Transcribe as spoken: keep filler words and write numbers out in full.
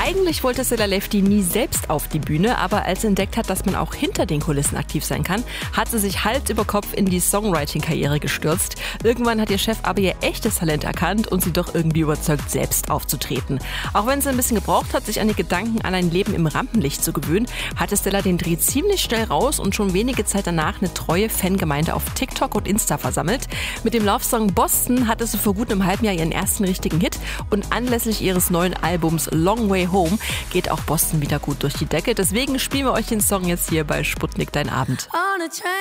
Eigentlich wollte Stella Lefty nie selbst auf die Bühne, aber als sie entdeckt hat, dass man auch hinter den Kulissen aktiv sein kann, hat sie sich Hals über Kopf in die Songwriting-Karriere gestürzt. Irgendwann hat ihr Chef aber ihr echtes Talent erkannt und sie doch irgendwie überzeugt, selbst aufzutreten. Auch wenn sie ein bisschen gebraucht hat, sich an die Gedanken an ein Leben im Rampenlicht zu gewöhnen, hatte Stella den Dreh ziemlich schnell raus und schon wenige Zeit danach eine treue Fangemeinde auf TikTok und Insta versammelt. Mit dem Love-Song Boston hatte sie vor gut einem halben Jahr ihren ersten richtigen Hit und anlässlich ihres neuen Albums Long Way Home geht auch Boston wieder gut durch die Decke. Deswegen spielen wir euch den Song jetzt hier bei Sputnik Dein Abend.